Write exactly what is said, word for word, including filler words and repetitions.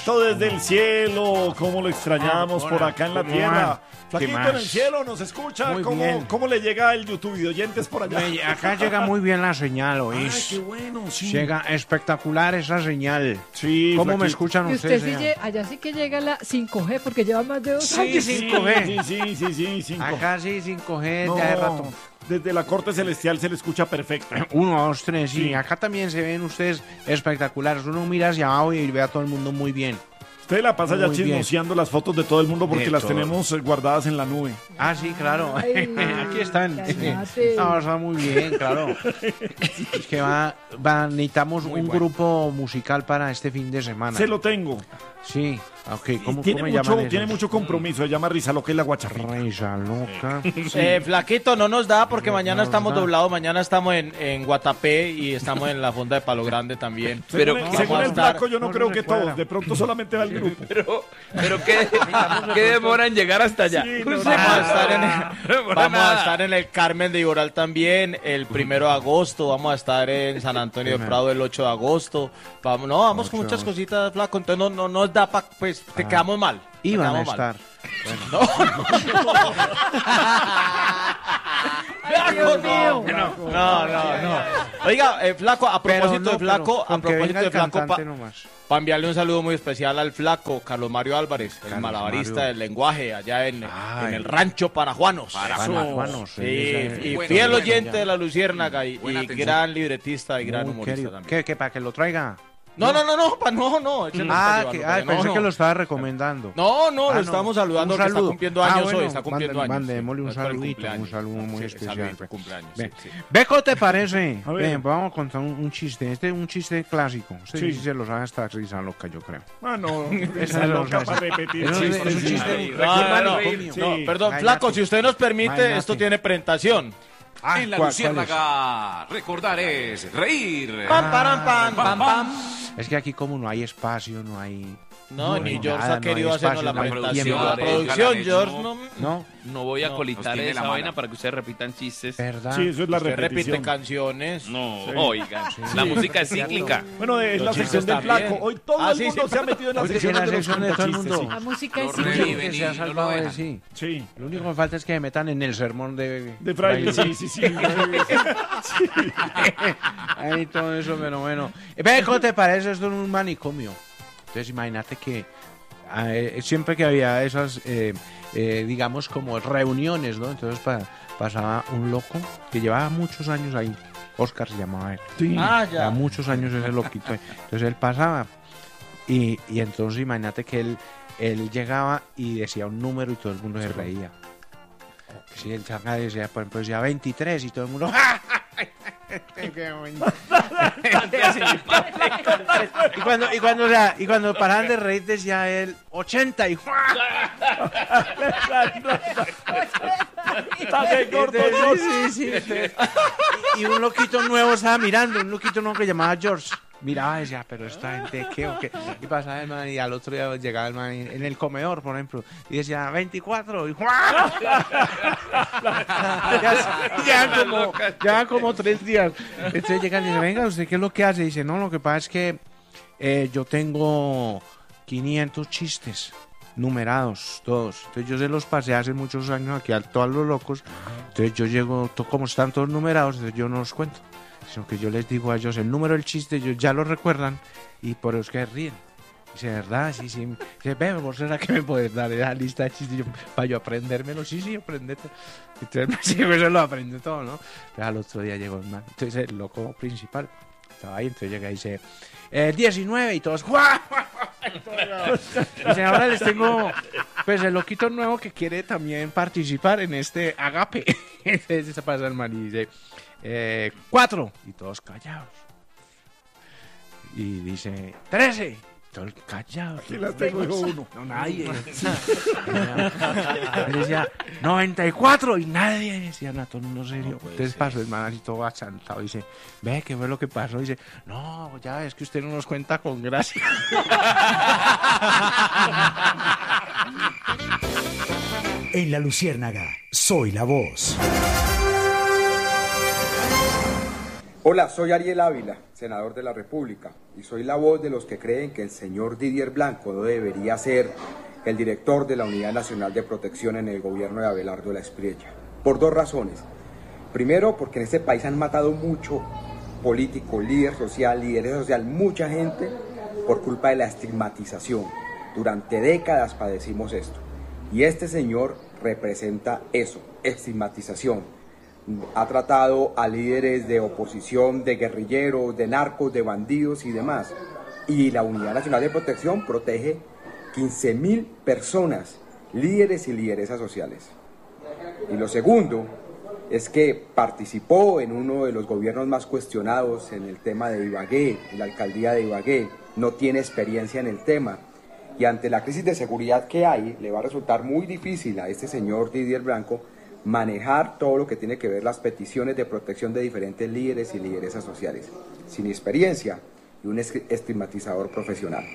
Todo desde el cielo, cómo lo extrañamos por acá en la tierra. Flaquito en el cielo, nos escucha. Muy ¿Cómo, bien. ¿Cómo le llega el YouTube y oyentes por allá? Me- Acá llega muy bien la señal, Ay, ¿oís? qué bueno, sí. Llega espectacular esa señal. Sí, ¿Cómo me Flaquito. escuchan Y usted ustedes? sí señor? lle- allá sí que llega la cinco G porque lleva más de dos Sí, años. sí. cinco G. Sí, sí, sí, sí, cinco. Acá sí, cinco G, No, ya de rato. desde la corte celestial se le escucha perfecto. Uno, dos, tres, sí. Sí. Acá también se ven ustedes espectaculares. Uno mira hacia abajo y ve a todo el mundo muy bien. Usted la pasa ya Muy bien. chismoseando las fotos de todo el mundo porque De las todo. tenemos eh, guardadas en la nube. Ah, sí, claro. Ay, Aquí están. cállate. No, está muy bien, claro. Es que va, va- necesitamos un grupo musical para este fin de semana. Se lo tengo. Sí, ok. ¿Cómo, tiene, cómo mucho, llaman tiene esos? mucho compromiso. Se llama Risa Loca y la Guachafita. Risa loca. Eh, flaquito, no nos da porque mañana nos estamos da. doblados, mañana estamos en, en Guatapé y estamos en la fonda de Palo Grande también. Pero vamos según a el estar- flaco, yo no no creo se que recuerda. todos. De pronto solamente va el grupo. Pero, pero ¿qué, ¿qué demora en llegar hasta allá? Sí, no, Vamos a, estar en No el, demora vamos a nada. estar en el Carmen de Iboral también el primero de agosto, vamos a estar en San Antonio de Primero. Prado el ocho de agosto. Vamos, no, vamos con Ocho. muchas cositas, flaco, entonces no, no nos da pa, pues te quedamos mal. te Iban a quedamos mal. estar. Ay, Dios mío. No, no, no. Oiga, eh, flaco, a Pero propósito no, de flaco, pero a con que propósito venga de el flaco, cantante pa- nomás. para enviarle un saludo muy especial al flaco Carlos Mario Álvarez, el Carlos malabarista Mario. del lenguaje allá en, Ay. en el rancho Parajuanos. Parajuanos, Sí, sí, y bueno, fiel bueno, oyente ya. de la Luciérnaga y, Buena y atención. gran libretista y gran Muy humorista querido. también. ¿Qué, qué, para que lo traiga? No, no, no, no, pa, no, no. ese no Ah, está que, llevando, ah, no, pensé no. que lo estaba recomendando. No, no, Ah, lo no. estamos saludando Un que está saludo. cumpliendo Ah, años bueno, hoy, está cumpliendo mande- años. mandémosle un Es por el saludito, cumpleaños. un saludo muy Sí, especial, saludito, pues. cumpleaños, Ve. sí, sí. Beco, ¿te parece? A ver. Ven, vamos a contar un, un chiste. Este es un chiste clásico. Este Sí. sí se lo sabe hasta Risa Loca, yo creo. Ah, no. Esa Risa es Loca la- para repetir. Eso es- chistes, es un sí. chiste. Ay, No, no, no, manicomio. no, Sí. perdón, Cállate. flaco, si usted nos permite, Cállate. esto tiene presentación. Ah, En la ¿cuál- cuál es? Luciérnaga, recordar es reír. Pam, param, pam, pam, pam. Es que aquí como no hay espacio, no hay... No, No ni hay George nada, ha no querido hay hacernos la espacio, no hay presentación. producción, La eh, producción, Galanes, George, no. no... No, No voy a No, colitar nos tiene esa la vaina mala. para que ustedes repitan chistes. ¿verdad? Sí, eso es la Usted repite repetición. canciones. No, Sí. oigan, la música es cíclica. Bueno, es Los la chistes sección del también. flaco. Hoy todo Ah, el sí, mundo sí. se ha metido en la Hoy sección en la de los sección de todo el cuentachistes, mundo. La música Lo es re- cíclica. Que Reviven se y ha no lo salvado de dejan. sí. Sí. Sí. Lo único que falta es que me metan en el sermón de... De fraile, sí, sí, sí. Ahí todo eso, pero bueno. Ve, ¿cómo te parece esto en un manicomio? Entonces imagínate que eh, siempre que había esas, eh, eh, digamos, como reuniones, ¿no? Entonces pa- pasaba un loco que llevaba muchos años ahí. Oscar se llamaba él. Sí. Ah, Llevaba ya. muchos años ese loquito. Entonces él pasaba y, y entonces imagínate que él, él llegaba y decía un número y todo el mundo se reía. Si el chacal decía, por ejemplo, decía veintitrés y todo el mundo... Qué bonito. y cuando y cuando o sea, y cuando paraban de reír decía él ochenta y Está que corto, Entonces, George. sí, sí, entonces, y, y un loquito nuevo estaba mirando, un loquito nuevo que llamaba George. Miraba y decía, pero esta gente, ¿qué o qué? Y pasaba el man y al otro día llegaba el man en el comedor, por ejemplo, y decía veinticuatro. Y ya, ya, como, ya como tres días. Entonces llegan y dicen, venga, ¿usted qué es lo que hace? Y dice, no, lo que pasa es que eh, yo tengo quinientos chistes numerados, todos. Entonces yo se los pasé hace muchos años aquí a todos los locos. Entonces yo llego, to- como están todos numerados, entonces yo no los cuento. Sino que yo les digo a ellos el número del chiste, ellos ya lo recuerdan y por eso es que ríen. Dice, ¿verdad? Sí, sí. Dice, ve, ¿vos será que me puedes dar esa lista de chistes yo- para yo aprendérmelo? Sí, sí, aprendete. Entonces, sí, pues, eso lo aprende todo, ¿no? Pero al otro día llegó el man. Entonces el loco principal estaba ahí, entonces llega y dice, eh, diecinueve y todos, ¡guau! Dice, ahora les tengo, pues, el loquito nuevo que quiere también participar en este agape. Entonces se pasa el man y dice, eh, cuatro. Y todos callados. Y dice, trece. Todos callados. Aquí las tengo yo uno. No, nadie. Él decía, noventa y cuatro. Y nadie decía nada, todo el mundo serio. Entonces pasó el man así todo achantado. Dice, ve, ¿qué fue lo que pasó? Dice, no, ya es que usted no nos cuenta con gracia. En la Luciérnaga, soy la voz. Hola, soy Ariel Ávila, senador de la República, y soy la voz de los que creen que el señor Didier Blanco no debería ser el director de la Unidad Nacional de Protección en el gobierno de Abelardo de la Espriella. Por dos razones. Primero, porque en este país han matado mucho político, líder social, líder social, mucha gente por culpa de la estigmatización. Durante décadas padecimos esto. Y este señor representa eso, estigmatización. Ha tratado a líderes de oposición, de guerrilleros, de narcos, de bandidos y demás. Y la Unidad Nacional de Protección protege quince mil personas, líderes y lideresas sociales. Y lo segundo es que participó en uno de los gobiernos más cuestionados en el tema de Ibagué, en la alcaldía de Ibagué, no tiene experiencia en el tema. Y ante la crisis de seguridad que hay, le va a resultar muy difícil a este señor Didier Blanco manejar todo lo que tiene que ver las peticiones de protección de diferentes líderes y lideresas sociales, sin experiencia y un estigmatizador profesional.